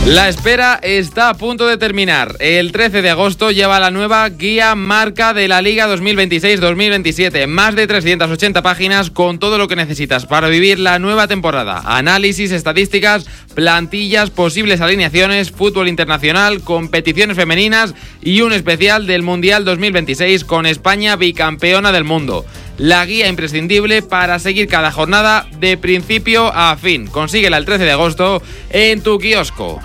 La espera está a punto de terminar. El 13 de agosto lleva la nueva guía marca de la Liga 2026-2027. Más de 380 páginas con todo lo que necesitas para vivir la nueva temporada. Análisis, estadísticas, plantillas, posibles alineaciones, fútbol internacional, competiciones femeninas y un especial del Mundial 2026 con España bicampeona del mundo. La guía imprescindible para seguir cada jornada de principio a fin. Consíguela el 13 de agosto en tu kiosco.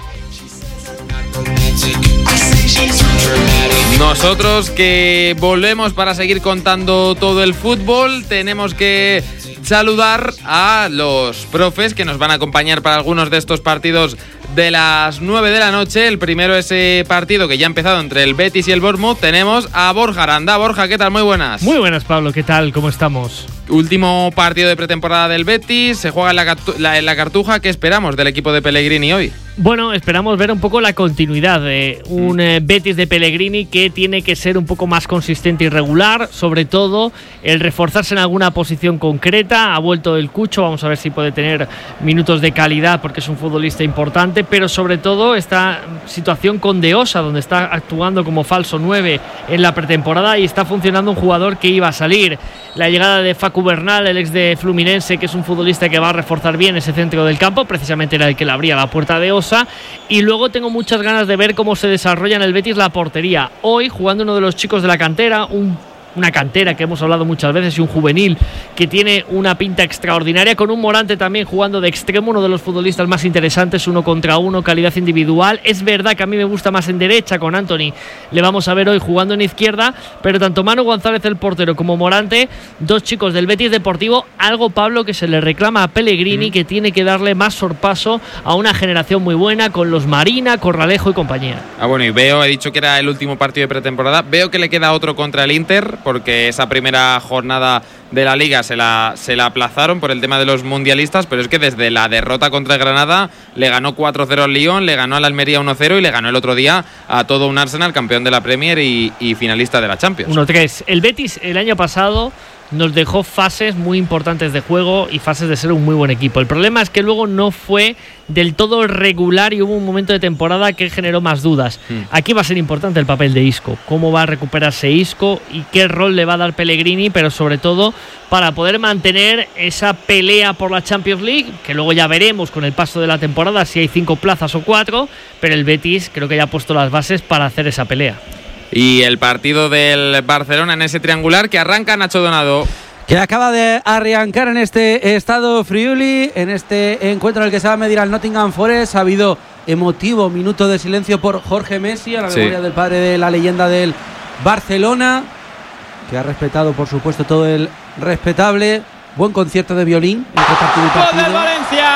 Nosotros que volvemos para seguir contando todo el fútbol, tenemos que saludar a los profes que nos van a acompañar para algunos de estos partidos de las 9 de la noche. El primero, ese partido que ya ha empezado entre el Betis y el Bournemouth. Tenemos a Borja Aranda. Borja, ¿qué tal? Muy buenas. Muy buenas, Pablo. ¿Qué tal? ¿Cómo estamos? Último partido de pretemporada del Betis. Se juega en la Cartuja. ¿Qué esperamos del equipo de Pellegrini hoy? Bueno, esperamos ver un poco la continuidad de un Betis de Pellegrini que tiene que ser un poco más consistente y regular, sobre todo el reforzarse en alguna posición concreta. Ha vuelto el Cucho, vamos a ver si puede tener minutos de calidad porque es un futbolista importante, pero sobre todo esta situación con De Osa, donde está actuando como falso 9 en la pretemporada y está funcionando un jugador que iba a salir. La llegada de Facu Bernal, el ex de Fluminense, que es un futbolista que va a reforzar bien ese centro del campo, precisamente era el que le abría la puerta a De Osa. Y luego tengo muchas ganas de ver cómo se desarrolla en el Betis la portería. Hoy, jugando uno de los chicos de la cantera, una cantera que hemos hablado muchas veces y un juvenil que tiene una pinta extraordinaria, con un Morante también jugando de extremo, uno de los futbolistas más interesantes, 1 contra 1, calidad individual. Es verdad que a mí me gusta más en derecha con Anthony, le vamos a ver hoy jugando en izquierda, pero tanto Manu González, el portero, como Morante, dos chicos del Betis Deportivo, algo, Pablo, que se le reclama a Pellegrini, que tiene que darle más sorpaso a una generación muy buena con los Marina, Corralejo y compañía. Bueno, y he dicho que era el último partido de pretemporada, veo que le queda otro contra el Inter, porque esa primera jornada de la Liga se la aplazaron por el tema de los mundialistas, pero es que desde la derrota contra el Granada le ganó 4-0 al Lyon, le ganó al Almería 1-0 y le ganó el otro día a todo un Arsenal, campeón de la Premier y finalista de la Champions. 1-3. El Betis el año pasado nos dejó fases muy importantes de juego y fases de ser un muy buen equipo. El problema es que luego no fue del todo regular y hubo un momento de temporada que generó más dudas. Aquí va a ser importante el papel de Isco, cómo va a recuperarse Isco y qué rol le va a dar Pellegrini, pero sobre todo para poder mantener esa pelea por la Champions League, que luego ya veremos con el paso de la temporada si hay 5 plazas o 4, pero el Betis creo que ya ha puesto las bases para hacer esa pelea. Y el partido del Barcelona en ese triangular que arranca Nacho Donado. Que acaba de arrancar en este Estado Friuli, en este encuentro en el que se va a medir al Nottingham Forest. Ha habido emotivo minuto de silencio por Jorge Messi, a la memoria del padre de la leyenda del Barcelona, que ha respetado, por supuesto, todo el respetable. Buen concierto de violín entre partido y partido. ¡Gol del Valencia!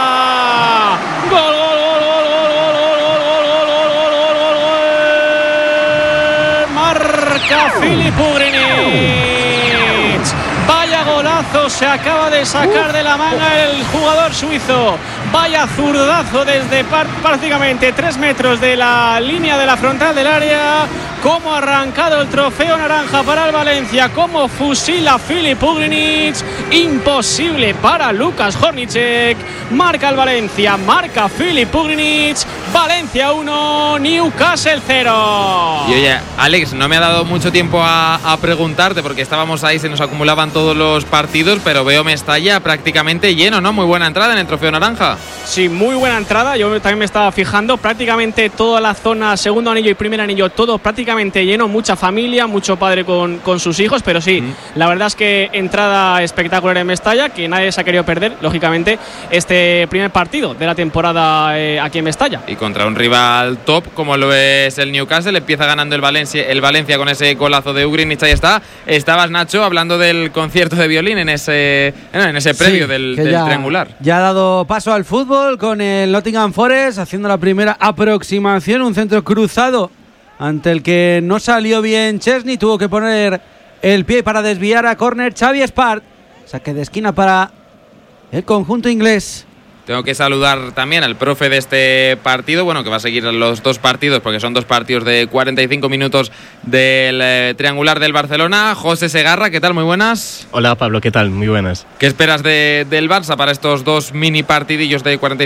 ¡Gol! Marca Filip Ugrinic. Vaya golazo se acaba de sacar de la manga el jugador suizo. Vaya zurdazo desde prácticamente 3 metros de la línea de la frontal del área. Cómo ha arrancado el trofeo naranja para el Valencia, cómo fusila Filip Ugrinic. Imposible para Lukas Hornicek. Marca el Valencia, marca Filip Ugrinic. Valencia 1, Newcastle 0. Y oye, Alex, no me ha dado mucho tiempo a preguntarte porque estábamos ahí, se nos acumulaban todos los partidos, pero veo Mestalla prácticamente lleno, ¿no? Muy buena entrada en el trofeo naranja. Sí, muy buena entrada. Yo también me estaba fijando, prácticamente toda la zona, segundo anillo y primer anillo, todo prácticamente lleno, mucha familia, mucho padre con sus hijos, pero sí, la verdad es que entrada espectacular en Mestalla, que nadie se ha querido perder, lógicamente, este primer partido de la temporada aquí en Mestalla. Y contra un rival top como lo es el Newcastle, empieza ganando el Valencia con ese golazo de Ugrinic. Ahí está. Estabas, Nacho, hablando del concierto de violín en ese previo del triangular. Ya ha dado paso al fútbol con el Nottingham Forest, haciendo la primera aproximación, un centro cruzado ante el que no salió bien Chesney, tuvo que poner el pie para desviar a córner Xavi Espart. Saque de esquina para el conjunto inglés. Tengo que saludar también al profe de este partido, bueno, que va a seguir los dos partidos, porque son dos partidos de 45 minutos del triangular del Barcelona. José Segarra, ¿qué tal? Muy buenas. Hola, Pablo, ¿qué tal? Muy buenas. ¿Qué esperas del Barça para estos dos mini partidillos de 45